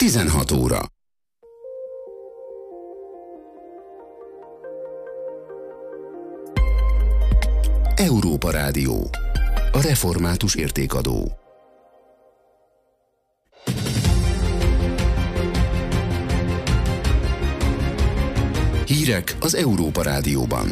16 óra. Európa Rádió. A református értékadó. Hírek az Európa Rádióban.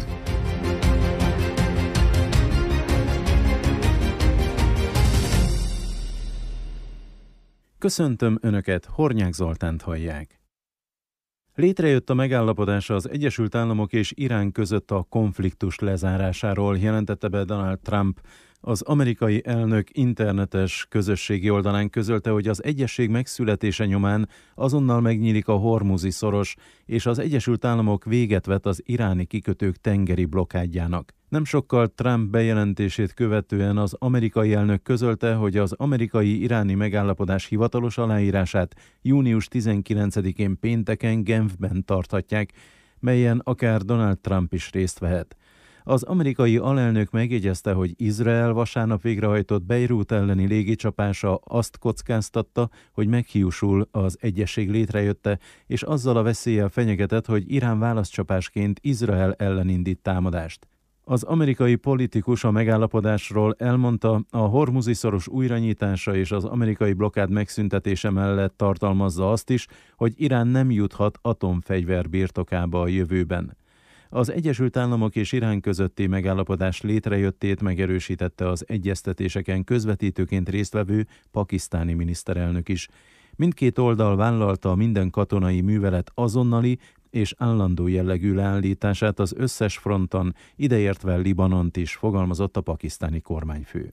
Köszöntöm Önöket, Hornyák Zoltánt hallják. Létrejött a megállapodás az Egyesült Államok és Irán között a konfliktus lezárásáról, jelentette be Donald Trump. Az amerikai elnök internetes közösségi oldalán közölte, hogy az egyezség megszületése nyomán azonnal megnyílik a Hormuzi szoros, és az Egyesült Államok véget vet az iráni kikötők tengeri blokkádjának. Nem sokkal Trump bejelentését követően az amerikai elnök közölte, hogy az amerikai-iráni megállapodás hivatalos aláírását június 19-én pénteken Genfben tarthatják, melyen akár Donald Trump is részt vehet. Az amerikai alelnök megjegyezte, hogy Izrael vasárnap végrehajtott Beirut elleni légicsapása azt kockáztatta, hogy meghiúsul az egyezség létrejötte, és azzal a veszéllyel fenyegetett, hogy Irán válaszcsapásként Izrael ellen indít támadást. Az amerikai politikus a megállapodásról elmondta, a Hormuzi szoros újranyitása és az amerikai blokkád megszüntetése mellett tartalmazza azt is, hogy Irán nem juthat atomfegyver birtokába a jövőben. Az Egyesült Államok és Irán közötti megállapodás létrejöttét megerősítette az egyeztetéseken közvetítőként résztvevő pakisztáni miniszterelnök is. Mindkét oldal vállalta minden katonai művelet azonnali és állandó jellegű leállítását az összes fronton, ideértve Libanont is, fogalmazott a pakisztáni kormányfő.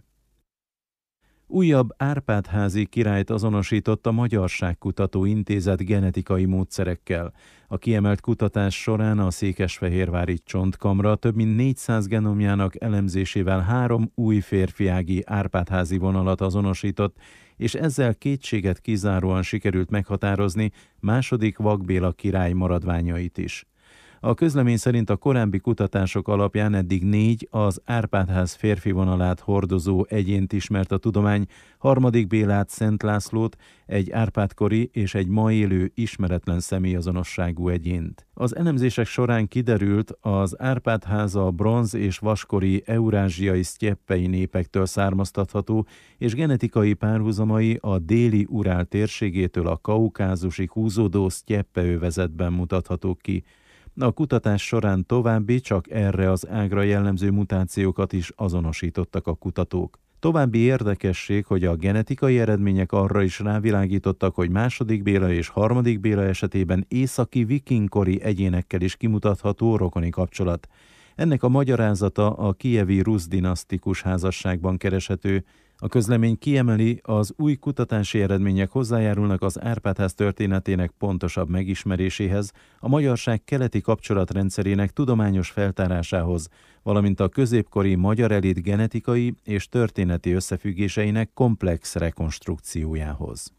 Újabb Árpád-házi királyt azonosított a Magyarságkutató Intézet genetikai módszerekkel. A kiemelt kutatás során a székesfehérvári csontkamra több mint 400 genomjának elemzésével 3 új férfiági Árpád-házi vonalat azonosított, és ezzel kétséget kizáróan sikerült meghatározni második Vak Béla király maradványait is. A közlemény szerint a korábbi kutatások alapján eddig 4 az Árpád-ház férfi vonalát hordozó egyént ismert a tudomány, harmadik Bélát, Szent Lászlót, egy Árpád-kori és egy ma élő ismeretlen személyazonosságú egyént. Az elemzések során kiderült, az Árpád-ház a bronz- és vaskori eurázsiai sztyeppei népektől származtatható, és genetikai párhuzamai a déli Urál térségétől a kaukázusig húzódó sztyeppeövezetben mutathatók ki. A kutatás során további, csak erre az ágra jellemző mutációkat is azonosítottak a kutatók. További érdekesség, hogy a genetikai eredmények arra is rávilágítottak, hogy második Béla és harmadik Béla esetében északi vikingkori egyénekkel is kimutatható rokoni kapcsolat. Ennek a magyarázata a kijevi Rusz dinasztikus házasságban kereshető. A közlemény kiemeli, az új kutatási eredmények hozzájárulnak az Árpád-ház történetének pontosabb megismeréséhez, a magyarság keleti kapcsolatrendszerének tudományos feltárásához, valamint a középkori magyar elit genetikai és történeti összefüggéseinek komplex rekonstrukciójához.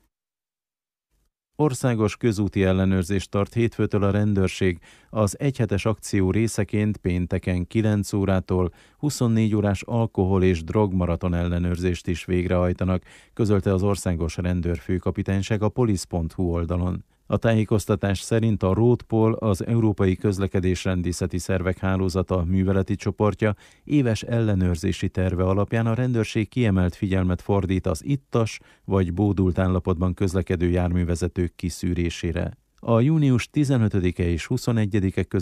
Országos közúti ellenőrzést tart hétfőtől a rendőrség. Az egyhetes akció részeként pénteken 9 órától 24 órás alkohol- és drogmaraton ellenőrzést is végrehajtanak, közölte az országos rendőrfőkapitányság a polisz.hu oldalon. A tájékoztatás szerint a Roadpol, az Európai Közlekedésrendészeti Szervek Hálózata műveleti csoportja éves ellenőrzési terve alapján a rendőrség kiemelt figyelmet fordít az ittas vagy bódult állapotban közlekedő járművezetők kiszűrésére. A június 15-e és 21-e között